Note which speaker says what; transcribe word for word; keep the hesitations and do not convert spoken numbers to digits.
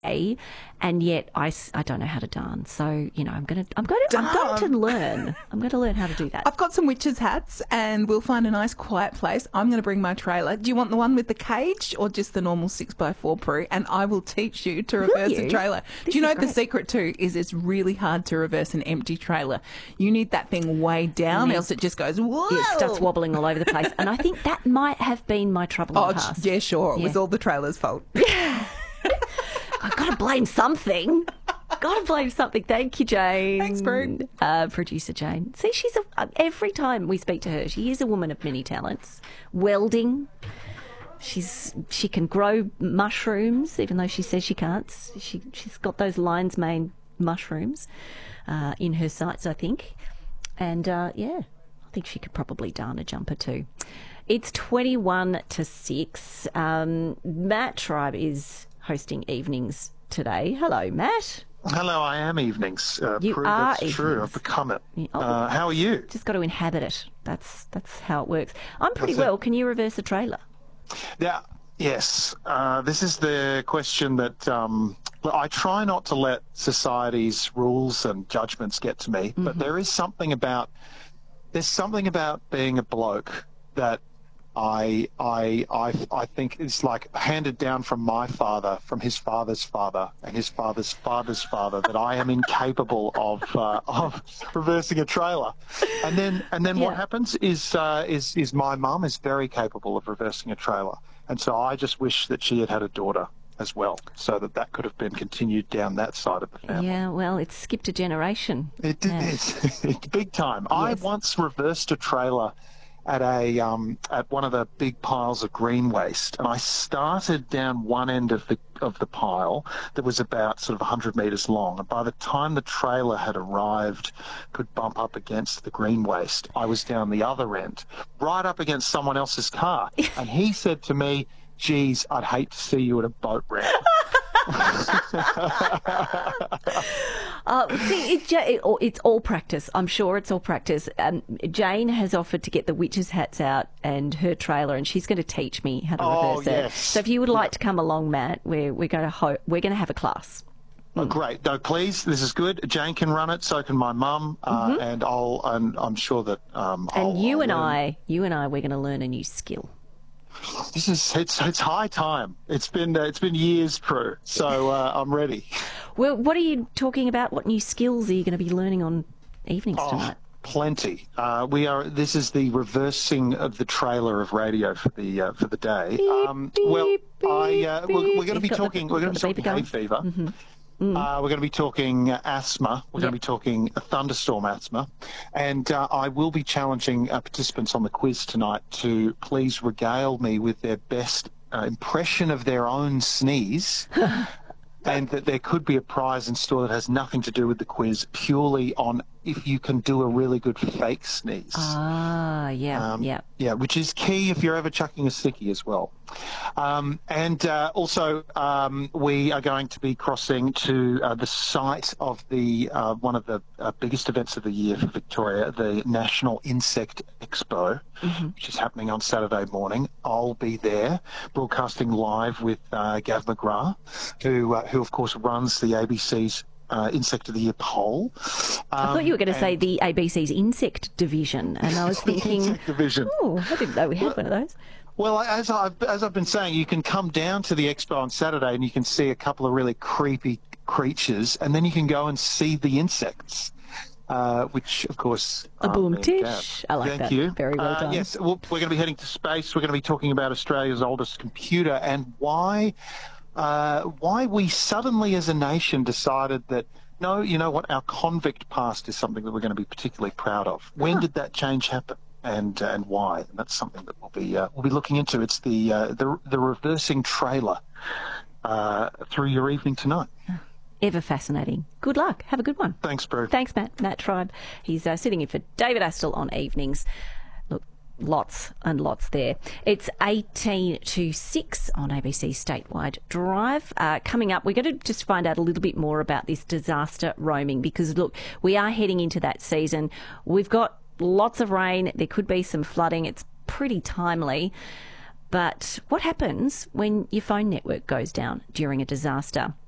Speaker 1: and yet I, s- I don't know how to dance. So, you know, I'm going to I'm going to I'm going to learn. I'm going to learn how to do that.
Speaker 2: I've got some witches' hats and we'll find a nice quiet place. I'm going to bring my trailer. Do you want the one with the cage or just the normal six by four Prue? And I will teach you to reverse
Speaker 1: you?
Speaker 2: a trailer.
Speaker 1: This
Speaker 2: Do you know
Speaker 1: is
Speaker 2: the
Speaker 1: great.
Speaker 2: secret too is it's really hard to reverse an empty trailer. You need that thing way down,
Speaker 1: need-
Speaker 2: else it just goes, whoa!
Speaker 1: It starts wobbling all over the place. And I think that might have been my trouble in
Speaker 2: Oh,
Speaker 1: the past.
Speaker 2: yeah, sure. It
Speaker 1: Yeah.
Speaker 2: was all the trailer's fault.
Speaker 1: I've got to blame something. Got to blame something. Thank you, Jane.
Speaker 2: Thanks, Prue.
Speaker 1: Uh, producer Jane. See, she's a, every time we speak to her, she is a woman of many talents. Welding. She's she can grow mushrooms, even though she says she can't. She she's got those lion's mane mushrooms uh, in her sights, I think. And uh, yeah, I think she could probably darn a jumper too. It's twenty-one to six. Um, Matt Tribe is hosting evenings today. Hello, Matt.
Speaker 3: Hello, I am evenings. Uh,
Speaker 1: You
Speaker 3: Prue,
Speaker 1: are
Speaker 3: that's true.
Speaker 1: evenings.
Speaker 3: I've become it.
Speaker 1: Yeah, oh.
Speaker 3: Uh, how are you?
Speaker 1: Just got to inhabit it. That's that's how it works. I'm pretty
Speaker 3: That's it.
Speaker 1: well. Can you reverse a trailer?
Speaker 3: Yeah. Yes. Uh, this is the question that um, I try not to let society's rules and judgments get to me,
Speaker 1: Mm-hmm.
Speaker 3: but there is something about there's something about being a bloke that I I I I think is like handed down from my father, from his father's father, and his father's father's father, that I am incapable of uh, of reversing a trailer. And then and then what
Speaker 1: Yeah.
Speaker 3: happens is uh, is is my mum is very capable of reversing a trailer, and so I just wish that she had had a daughter as well, so that that could have been continued down that side of the family.
Speaker 1: Yeah, well, it's skipped a generation.
Speaker 3: It did.
Speaker 1: Yeah.
Speaker 3: It's, it's big time. I
Speaker 1: Yes.
Speaker 3: once reversed a trailer at a um, at one of the big piles of green waste, and I started down one end of the of the pile that was about sort of one hundred metres long. And by the time the trailer had arrived, could bump up against the green waste, I was down the other end, right up against someone else's car. And he said to me, "Geez, I'd hate to see you at a boat ramp."
Speaker 1: Uh, see, it, ja- it, it's all practice. I'm sure it's all practice. Um, Jane has offered to get the witches' hats out and her trailer, and she's going to teach me how to
Speaker 3: Oh,
Speaker 1: reverse it.
Speaker 3: yes.
Speaker 1: So if you would like to come along, Matt, we're we're going to ho- we're going to have a class.
Speaker 3: Oh, great. No, please, this is good. Jane can run it, so can my mum, uh, and I'll, and I'm sure that. Um,
Speaker 1: And
Speaker 3: I'll,
Speaker 1: you
Speaker 3: I'll
Speaker 1: and
Speaker 3: learn.
Speaker 1: I, you and I, we're going to learn a new skill.
Speaker 3: This is it's it's high time. It's been uh, it's been years, Prue. So uh, I'm ready.
Speaker 1: Well, what are you talking about? What new skills are you going to be learning on evenings
Speaker 3: Oh,
Speaker 1: tonight?
Speaker 3: plenty. Uh, we are. This is the reversing of the trailer of radio for the uh, for the day. Um, well, I uh, we're, we're going to be
Speaker 1: You've got the-
Speaker 3: talking. We're going
Speaker 1: you've
Speaker 3: to
Speaker 1: got
Speaker 3: be
Speaker 1: the
Speaker 3: talking hay
Speaker 1: beeper
Speaker 3: fever.
Speaker 1: Mm-hmm.
Speaker 3: Uh, we're going to be talking uh, asthma. We're going
Speaker 1: Yep.
Speaker 3: to be talking uh, thunderstorm asthma. And uh, I will be challenging uh, participants on the quiz tonight to please regale me with their best uh, impression of their own sneeze. And that there could be a prize in store that has nothing to do with the quiz, purely on if you can do a really good fake sneeze.
Speaker 1: Ah, yeah,
Speaker 3: Um,
Speaker 1: yeah.
Speaker 3: Yeah, which is key if you're ever chucking a sickie as well. Um, and uh, also, um, we are going to be crossing to uh, the site of the uh, one of the uh, biggest events of the year for Victoria, the National Insect Expo, which is happening on Saturday morning. I'll be there, broadcasting live with uh, Gav McGrath, who, uh, who of course runs the A B C's Uh, Insect of the Year poll.
Speaker 1: I thought you were going to say the A B C's insect division, and I was thinking,
Speaker 3: Insect division.
Speaker 1: oh, I didn't know we had one of those.
Speaker 3: Well, as I've, as I've been saying, you can come down to the expo on Saturday and you can see a couple of really creepy creatures, and then you can go and see the insects, uh, which, of course,
Speaker 1: A
Speaker 3: are
Speaker 1: boom
Speaker 3: being
Speaker 1: tish.
Speaker 3: gabbed.
Speaker 1: I like
Speaker 3: Thank
Speaker 1: that.
Speaker 3: you.
Speaker 1: Very well
Speaker 3: Uh,
Speaker 1: done.
Speaker 3: Yes, well, we're going to be heading to space. We're going to be talking about Australia's oldest computer and why, uh, why we suddenly, as a nation, decided that no, you know what, our convict past is something that we're going to be particularly proud of. When did that change happen, and uh, and why? And that's something that we'll be uh, we'll be looking into. It's the uh, the the reversing trailer uh, through your evening tonight.
Speaker 1: Ever fascinating. Good luck. Have a good one.
Speaker 3: Thanks, Bru.
Speaker 1: Thanks, Matt. Matt Tribe. He's uh, sitting in for David Astle on evenings. Look, lots and lots there. It's eighteen to six on A B C Statewide Drive. Uh, coming up, we're going to just find out a little bit more about this disaster roaming because, look, we are heading into that season. We've got lots of rain. There could be some flooding. It's pretty timely. But what happens when your phone network goes down during a disaster?